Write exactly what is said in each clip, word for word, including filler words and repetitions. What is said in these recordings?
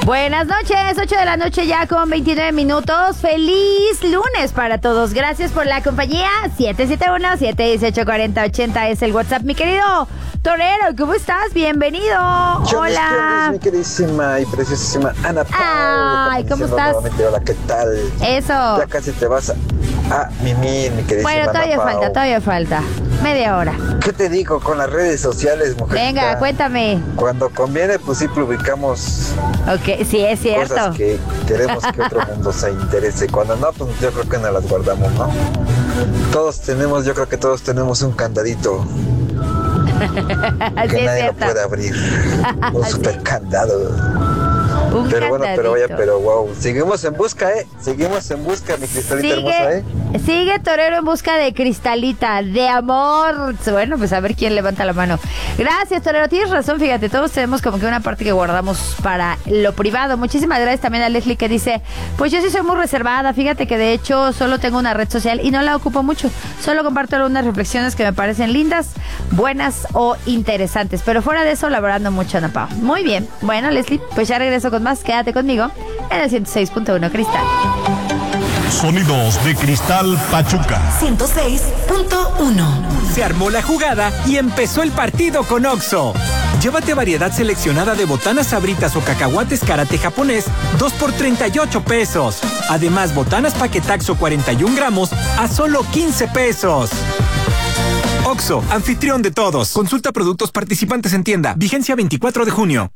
Buenas noches, ocho de la noche ya con veintinueve minutos. Feliz lunes para todos. Gracias por la compañía. siete siete uno, siete uno ocho, cuatro cero ocho cero es el WhatsApp. Mi querido torero, ¿cómo estás? Bienvenido. Yo Hola. Mi queridísima y preciosísima Ana Paula. Ay, ¿cómo estás? Hola, ¿qué tal? Eso. Ya casi te vas a, a mimir, mi queridísima Bueno, todavía Ana falta, Pau. todavía falta. Media hora. ¿Qué te digo con las redes sociales, mujer? Venga, cuéntame. Cuando conviene, pues sí publicamos Ok, sí, es cierto. cosas que queremos que otro mundo se interese. Cuando no, pues yo creo que no las guardamos, ¿no? Todos tenemos, yo creo que todos tenemos un candadito que Sí, es nadie lo cierto. puede abrir. Un super candado. Un Pero bueno, pero vaya, candadito. pero wow. Seguimos en busca, ¿eh? Seguimos en busca, mi cristalita hermosa, ¿eh? Sigue, sigue Torero en busca de Cristalita, de amor. Bueno, pues a ver quién levanta la mano. Gracias, Torero. Tienes razón, fíjate, todos tenemos como que una parte que guardamos para lo privado. Muchísimas gracias también a Leslie que dice, pues yo sí soy muy reservada. Fíjate que de hecho solo tengo una red social y no la ocupo mucho. Solo comparto algunas reflexiones que me parecen lindas, buenas o interesantes. Pero fuera de eso, laborando mucho, Ana Pau. Muy bien. Bueno, Leslie, pues ya regreso con más. Quédate conmigo en el ciento seis punto uno Cristal. Sonidos de Cristal Pachuca. ciento seis punto uno. Se armó la jugada y empezó el partido con Oxxo. Llévate variedad seleccionada de botanas sabritas o cacahuates karate japonés, dos por treinta y ocho pesos. Además, botanas paquetaxo cuarenta y un gramos a solo quince pesos. Oxxo, anfitrión de todos. Consulta productos participantes en tienda. Vigencia veinticuatro de junio.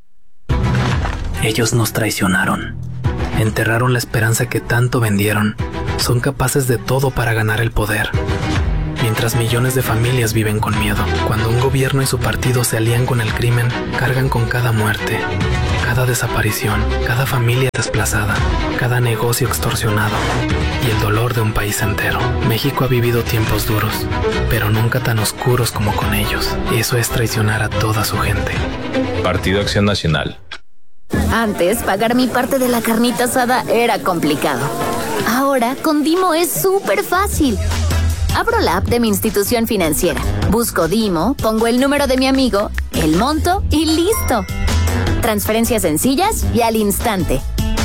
Ellos nos traicionaron. Enterraron la esperanza que tanto vendieron. Son capaces de todo para ganar el poder. Mientras millones de familias viven con miedo. Cuando un gobierno y su partido se alían con el crimen, cargan con cada muerte, cada desaparición, cada familia desplazada, cada negocio extorsionado y el dolor de un país entero. México ha vivido tiempos duros, pero nunca tan oscuros como con ellos. Eso es traicionar a toda su gente. Partido Acción Nacional. Antes, pagar mi parte de la carnita asada era complicado. Ahora, con Dimo es súper fácil. Abro la app de mi institución financiera, busco Dimo, pongo el número de mi amigo, el monto y listo. Transferencias sencillas y al instante.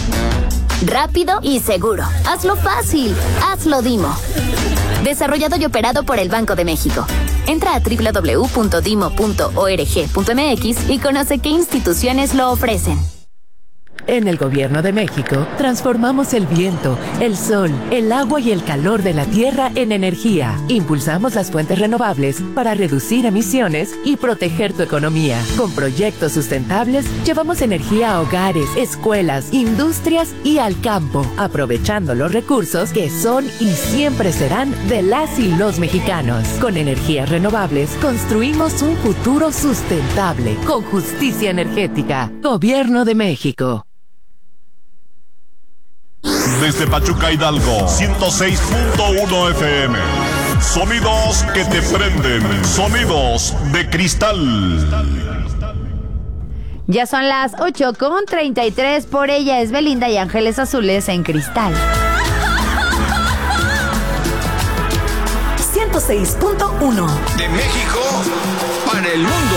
Rápido y seguro. Hazlo fácil. Hazlo Dimo. Desarrollado y operado por el Banco de México. Entra a doble u doble u doble u punto dimo punto org punto eme equis y conoce qué instituciones lo ofrecen. En el Gobierno de México, transformamos el viento, el sol, el agua y el calor de la tierra en energía. Impulsamos las fuentes renovables para reducir emisiones y proteger tu economía. Con proyectos sustentables, llevamos energía a hogares, escuelas, industrias y al campo, aprovechando los recursos que son y siempre serán de las y los mexicanos. Con energías renovables, construimos un futuro sustentable, con justicia energética. Gobierno de México. Desde Pachuca, Hidalgo, ciento seis punto uno F M. Sonidos que te prenden. Sonidos de Cristal. Ya son las ocho con treinta y tres. Por ella es Belinda y Ángeles Azules en Cristal. ciento seis punto uno. De México para el mundo.